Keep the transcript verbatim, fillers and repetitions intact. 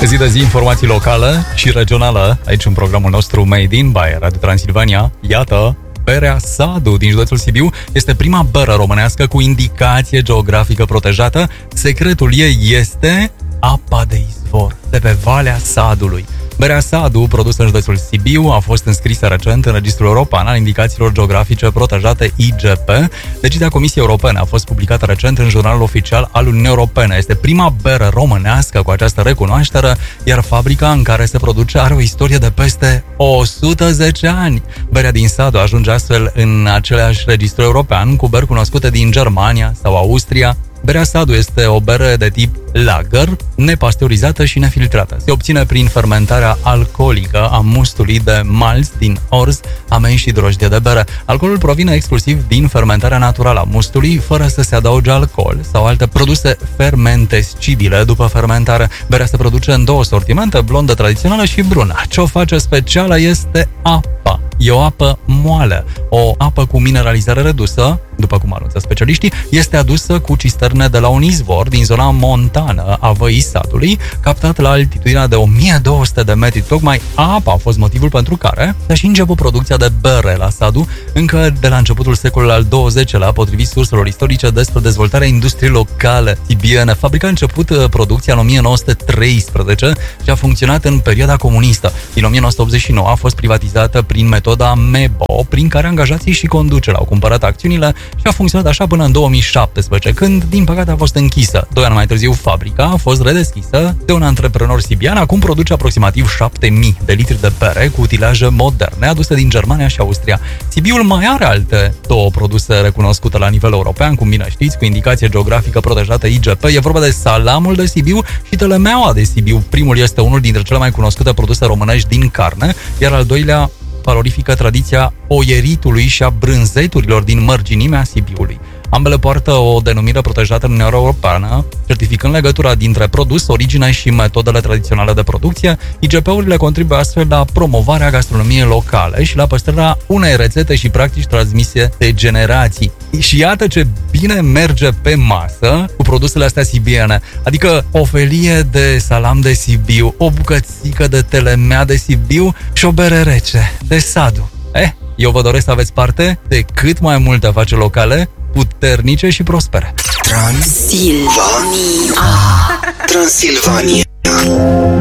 Zi de zi, informații locale și regională, aici în programul nostru Made in by Radio Transilvania. Iată, berea Sadu din județul Sibiu este prima bere românească cu indicație geografică protejată. Secretul ei este apa de izvor de pe Valea Sadului. Berea Sadu, produsă în județul Sibiu, a fost înscrisă recent în Registrul European al Indicațiilor Geografice Protejate I G P. Decizia Comisiei Europene a fost publicată recent în Jurnalul Oficial al Uniunii Europene. Este prima bere românească cu această recunoaștere, iar fabrica în care se produce are o istorie de peste o sută zece ani. Berea din Sadu ajunge astfel în același registru european cu beri cunoscute din Germania sau Austria. Berea Sadu este o bere de tip lager, nepasteurizată și nefiltrată. Se obține prin fermentarea alcoolică a mustului de malț din orz, amei și drojdie de bere. Alcoolul provine exclusiv din fermentarea naturală a mustului, fără să se adauge alcool sau alte produse fermentescibile după fermentare. Berea se produce în două sortimente, blondă tradițională și brună. Ce o face specială este apa. E o apă moală, o apă cu mineralizare redusă, după cum anunță specialiștii, este adusă cu cisterne de la un izvor din zona montană a Văii Sadului, captat la altitudinea de o mie două sute de metri. Tocmai apa a fost motivul pentru care și început producția de bere la Sadu încă de la începutul secolului al douăzeci-lea, potrivit surselor istorice despre dezvoltarea industriei locale sibiene. Fabrica a început producția în o mie nouă sute treisprezece și a funcționat în perioada comunistă. Din o mie nouă sute optzeci și nouă a fost privatizată prin metoda M E B O, prin care angajații și conducerea au cumpărat acțiunile și a funcționat așa până în două mii șaptesprezece, când, din păcate, a fost închisă. Doi ani mai târziu, fabrica a fost redeschisă de un antreprenor sibian. Acum produce aproximativ șapte mii de litri de bere cu utilaje moderne aduse din Germania și Austria. Sibiul mai are alte două produse recunoscute la nivel european, cum bine știți, cu indicație geografică protejată I G P. E vorba de salamul de Sibiu și telemeaua de Sibiu. Primul este unul dintre cele mai cunoscute produse românești din carne, iar al doilea valorifică tradiția oieritului și a brânzeturilor din mărginimea Sibiului. Ambele poartă o denumire protejată în Uniunea Europeană, certificând legătura dintre produs, origine și metodele tradiționale de producție. I G P-urile contribuie astfel la promovarea gastronomiei locale și la păstrarea unei rețete și practici transmise de generații. Și iată ce bine merge pe masă cu produsele astea sibiene, adică o felie de salam de Sibiu, o bucățică de telemea de Sibiu și o bere rece de Sadu. Eh, eu vă doresc să aveți parte de cât mai multe afaceri locale puternice și prospere. Transilvania. Transilvania.